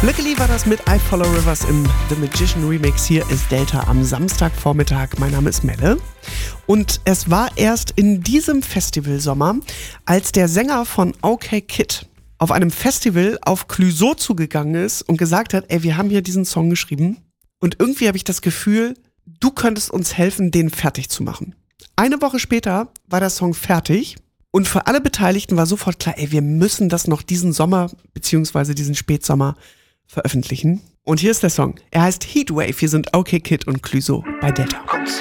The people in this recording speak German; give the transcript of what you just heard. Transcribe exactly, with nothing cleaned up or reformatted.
Luckily war das mit I Follow Rivers im The Magician Remix. Hier ist Delta am Samstagvormittag. Mein Name ist Melle. Und es war erst in diesem Festivalsommer, als der Sänger von OK Kid auf einem Festival auf Clouseau zugegangen ist und gesagt hat, ey, wir haben hier diesen Song geschrieben und irgendwie habe ich das Gefühl, du könntest uns helfen, den fertig zu machen. Eine Woche später war der Song fertig und für alle Beteiligten war sofort klar, ey, wir müssen das noch diesen Sommer beziehungsweise diesen Spätsommer veröffentlichen. Und hier ist der Song. Er heißt Heatwave. Hier sind OK Kid und Clouseau bei Delta.